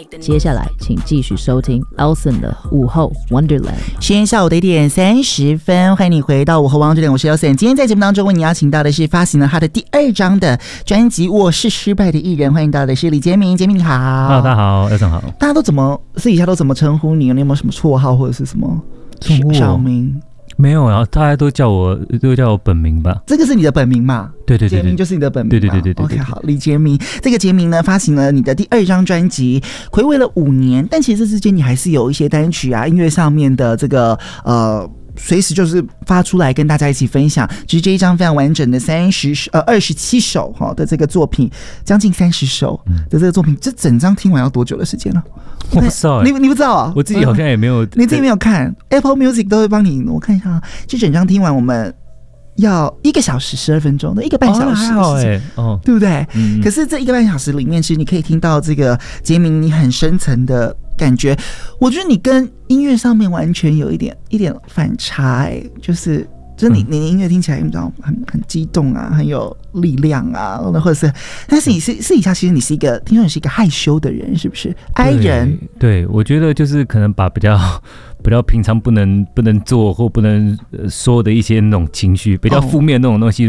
接下来请继续收听 Elson 的午后 Wonderland。 时间下午的1:30，欢迎你回到午后 Wonderland， 我是 Elson。今天在节目当中为你邀请到的是发行了他的第2张的专辑《我是失败的艺人》，欢迎到的是李杰明。杰明你好。 大家好，Elson好。 大家都私底下都怎么称呼你？你有没有什么绰号或者是什么小名？ 没有啊，大家都叫我本名吧。 这个是你的本名嘛？ 对， 杰明就是你的本名嘛。 对。 OK， 好，李杰明。这个杰明呢，发行了你的第2张专辑，睽违了5年，但其实这之间你还是有一些单曲啊，音乐上面的这个随时就是发出来跟大家一起分享。只是这一张非常完整的27首的这个作品，将近30首的这个作品，这整张听完要多久的时间呢？ 我不知道， 你不知道啊？ 我自己好像也没有， 你自己没有看 Apple Music 都会帮你，我看一下，这整张听完我们要1个小时12分钟的1个半小时的时间，对不对？可是这1个半小时里面，其实你可以听到这个杰明你很深层的感觉，我觉得你跟音乐上面完全有一点反差，就是你的音乐听起来你知道很激动啊，很有力量啊，或者是，但是你私底下其实你是一个，听说你是一个害羞的人，是不是？I人？ 对，我觉得就是可能把比较平常不能做或不能说的一些那种情绪，比较负面那种东西，